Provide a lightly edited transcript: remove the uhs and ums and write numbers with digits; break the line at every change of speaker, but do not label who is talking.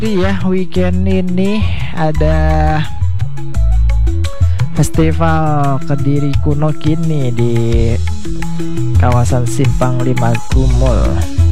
Iya, weekend ini ada festival Kediri Kuno Kini di kawasan Simpang 5 Gumul.